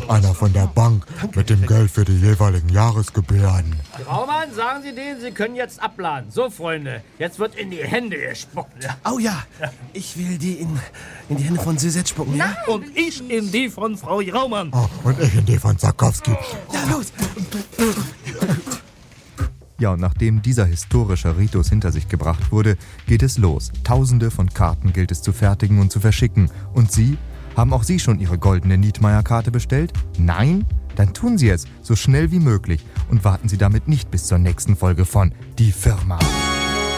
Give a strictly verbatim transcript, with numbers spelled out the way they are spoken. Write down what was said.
einer von der Bank mit dem Geld für die jeweiligen Jahresgebühren. Graumann, sagen Sie denen, Sie können jetzt abladen. So, Freunde, jetzt wird in die Hände gespuckt. Oh ja, ich will die in, in die Hände von Suzette spucken, ja? Und ich in die von Frau Graumann. Oh, und ich in die von Sarkowski. Ja, los! Ja, und nachdem dieser historische Ritus hinter sich gebracht wurde, geht es los. Tausende von Karten gilt es zu fertigen und zu verschicken. Und Sie? Haben auch Sie schon Ihre goldene Nietmeyer-Karte bestellt? Nein? Dann tun Sie es so schnell wie möglich und warten Sie damit nicht bis zur nächsten Folge von Die Firma.